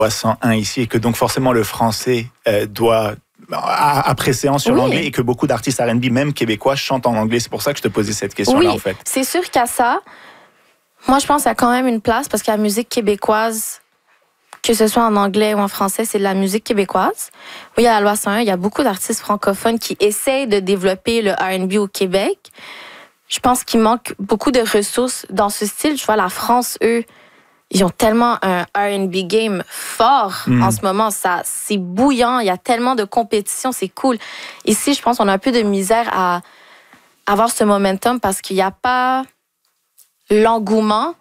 101 ici et que donc forcément le français doit à préséance sur l'anglais et que beaucoup d'artistes R&B, même québécois, chantent en anglais. C'est pour ça que je te posais cette question-là, en fait. C'est sûr qu'à ça, moi, je pense qu'il y a quand même une place parce que la musique québécoise, que ce soit en anglais ou en français, c'est de la musique québécoise. Oui, à la loi 101, il y a beaucoup d'artistes francophones qui essayent de développer le R&B au Québec. Je pense qu'il manque beaucoup de ressources dans ce style. Je vois la France, eux, ils ont tellement un R&B game fort en ce moment. C'est bouillant. Il y a tellement de compétition. C'est cool. Ici, je pense qu'on a un peu de misère à avoir ce momentum parce qu'il n'y a pas l'engouement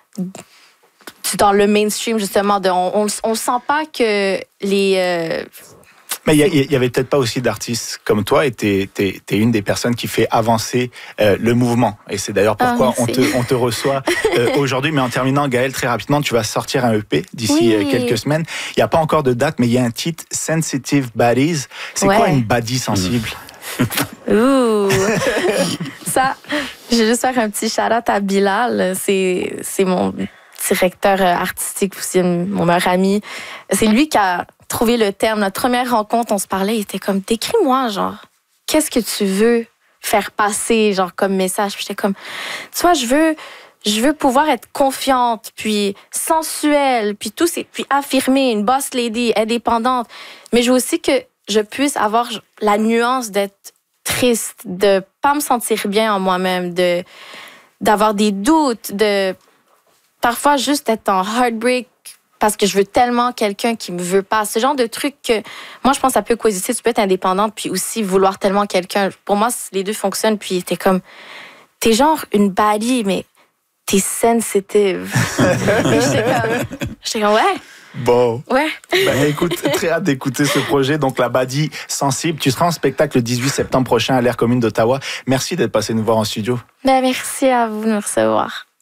dans le mainstream, justement. On ne sent pas que les... Mais il y avait peut-être pas aussi d'artistes comme toi et t'es une des personnes qui fait avancer le mouvement. Et c'est d'ailleurs pourquoi on te reçoit aujourd'hui. Mais en terminant, Gaëlle, très rapidement, tu vas sortir un EP d'ici quelques semaines. Il n'y a pas encore de date, mais il y a un titre, Sensitive Bodies. C'est quoi une body sensible? Ouh! Ça, je vais juste faire un petit shout-out à Bilal. C'est mon directeur artistique aussi, mon meilleur ami. C'est lui qui a trouvé le terme. Notre première rencontre, on se parlait, il était comme, décris-moi, genre, qu'est-ce que tu veux faire passer, genre, comme message? Puis j'étais comme, tu vois, je veux pouvoir être confiante, puis sensuelle, puis tout, puis affirmer, une boss lady, indépendante. Mais je veux aussi que je puisse avoir la nuance d'être triste, de pas me sentir bien en moi-même, d'avoir des doutes, de parfois juste être en heartbreak parce que je veux tellement quelqu'un qui me veut pas. Ce genre de truc que moi, je pense que ça peut coexister. Tu peux être indépendante puis aussi vouloir tellement quelqu'un. Pour moi, les deux fonctionnent. Puis t'es comme, t'es genre une baddie, mais t'es sensitive. J'étais comme, ouais. Bon. Ouais. Ben, écoute, très hâte d'écouter ce projet. Donc, la Baddie sensible. Tu seras en spectacle le 18 septembre prochain à l'Air Commune d'Ottawa. Merci d'être passé nous voir en studio. Ben, merci à vous de me recevoir.